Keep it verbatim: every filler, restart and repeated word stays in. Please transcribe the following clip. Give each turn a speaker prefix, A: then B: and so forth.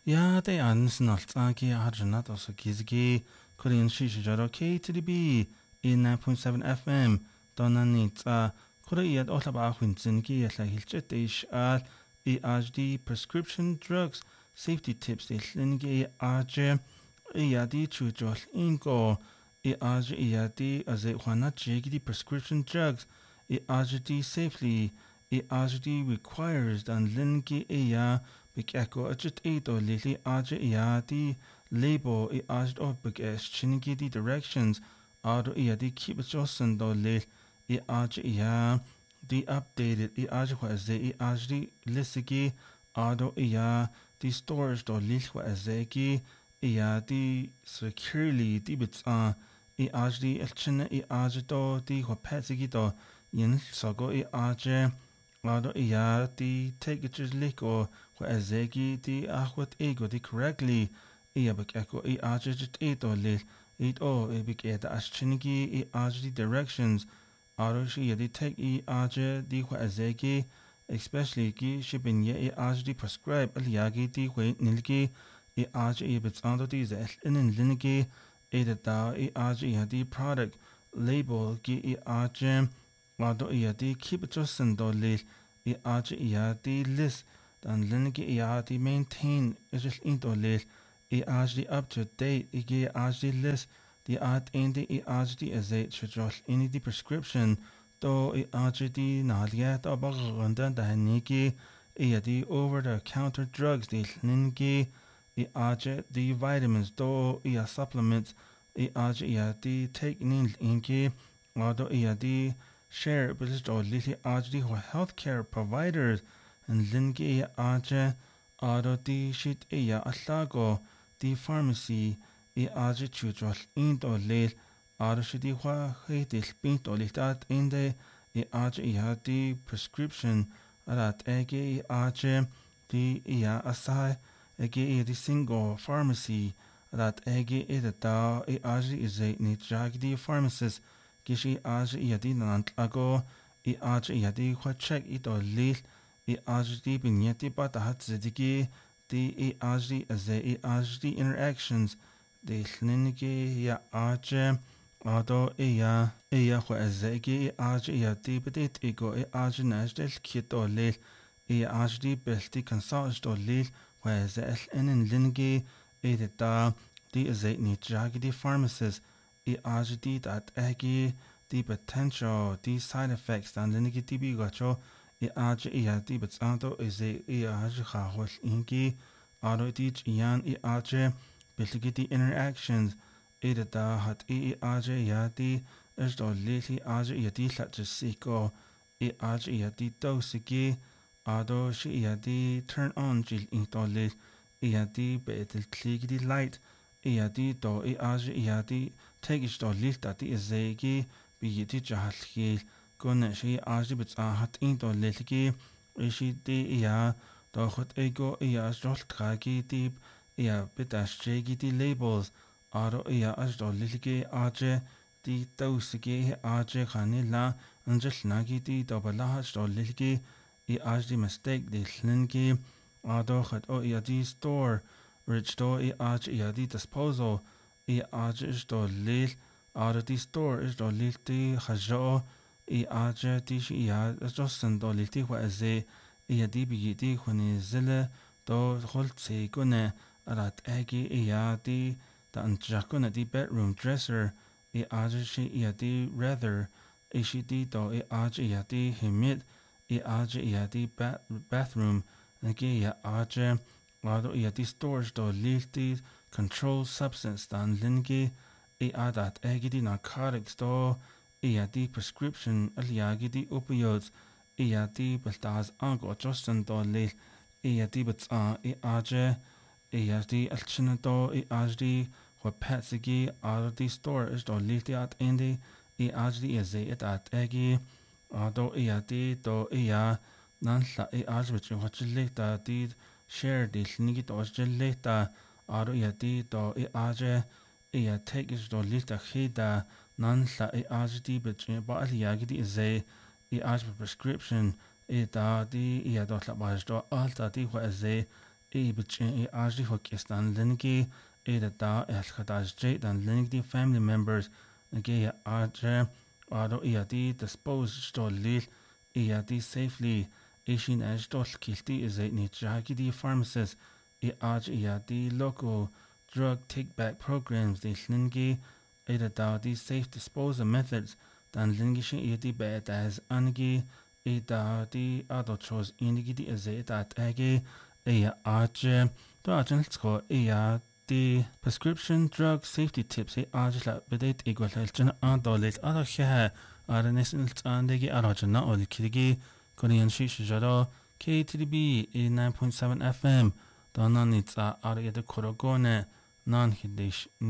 A: Ja, det er snaltaki harjanat also kizgi Korean shishijaro K to the B in nine point seven F M donanit a Koread otlaba winzinki yatla hilchet ish al E H D prescription drugs safety tips de lingi arje Iadi chujol ingo E H Iadi as a wana jiggy prescription drugs E H D safely E H D requires dan lingi iya Big Echo ajit edo lili aja iya di label i ajit o big es chinigi di directions ado iya di keep it jossen do lil i aja iya di updated i aja kwa ze i aja di lisigi ado iya di storage do lil kwa zeki iya di securely di bits a i aja di elchina i aja do di kwa petsigi do yin sogo i aja ado iya di take it just lik o Azegi di achwat ego di correctly iabak echo i ajit eto lil it o ibik eta aschinigi i aj di directions aroshi di take i aj di kwa azegi especially ki shipping ye i aj di prescribe aliagi di kwa nilgi i aj i bits ando di zel in linigi eta da i aj i di product label ki i aj ado i di keep it just do lil i aj i di list dan linige i die maintain is it into list i as die up to date i ge as die list die art in die i as die is it should in die prescription do i as die nalia da baganda da niki i die over the counter drugs die linige i as die vitamins do i supplements i as i die take in inki do i die share but is do lili as die healthcare providers and lingi aja aro di shit iya allago di pharmacy i aja chujol indo leil aro shidi hwa heitil pinto litat inde i aja iya di prescription arat ege i aja di iya asai ege i di single pharmacy arat ege i da da i aja i ze ni jag di pharmacist gishi aja iya di nantlago i aja iya di hwa check i do leil I H D binyeti bata hat zediki di I H D as I H D interactions di kliniki ya aje ado iya iya kwa azegi I H ya di bedit ego I H najdel kito lil I H D belti consult do lil kwa zel enen lingi edita di azet ni jagi di pharmacist I H D dat egi di potential di side effects dan lingi di bigacho I aj iya di betsanto is a I aj khahol inki aro di ian I aj bilgi di interactions ida da hat I aj ya di is do lili aj iya di lat siko I aj iya di dosigi ado shi iya di turn on jil into lil iya di betel kligi di light iya di do I aj iya di take is do lil da di izegi bi di jahalki Gunna shi aji bits a hat into lilgi ishi di iya do khut ego iya asjolt khagi di iya bitash jegi di labels aro iya asjol lilgi aje di tausigi aje khani la anjil nagi di dobala asjol lilgi I aji mistake di lingi ado khut o iya di store rich do I aji iya di disposal I aji is do lil aro di store is do lil di khajo I aja di shi ya jossen do liti wa ze I di bi di khuni zile do holt se gune rat egi ya di da anjakuna di bedroom dresser I aja shi ya di rather I shi di do I aja ya di himit I aja ya di bathroom egi ya aja wado ya di storage do liti controlled substance dan lingi I adat egi di narcotics do iya di prescription aliagi di opioids iya di baltaz ango justin do lil iya di batsa I aje iya di alchina do I aj di wa patsigi ado di store is do lil di at indi I aj di ize it at egi ado iya di do iya nan la I aj which wachili da di share di snigi do jili da ado iya di do I aje iya take is do lil da khida nan la I aj di betje ba aliagi di ze I aj prescription I da di I do la ba do alta di wa ze e bitch e ajri hokis dan lingi e da da elkhadaj dan lingi family members ge ajre aro iadi dispose stolil iadi safely ishin ajdol kilti is it ni jagi di pharmacist e aj iadi local drug take back programs the lingi e da da di safe disposal methods dan lingi shin iadi bad as angi e da di adult chose inigi di is it at age e aj to ajn sko e the prescription drug safety tips e ajla bedet equal helchen adolet adakhe arnesin tsandegi arajna olkigi korean shish jaro K T D B eighty-nine point seven F M donanitsa ariyade korogone nan hidish